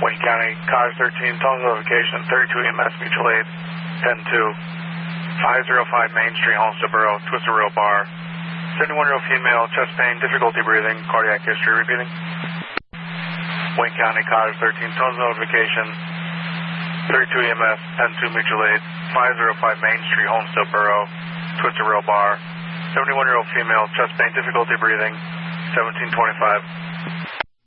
Wayne County, cause 13, total notification, 32 EMS, mutual aid, 10-2, 505 Main Street, Homestead Borough, twisted rail bar, 71-year-old female, chest pain, difficulty breathing, cardiac history, repeating. Wayne County, cause 13, total notification, 32 EMS, 10-2, mutual aid, 505 Main Street, Homestead Borough, twisted rail bar, 71-year-old female, chest pain, difficulty breathing, 1725.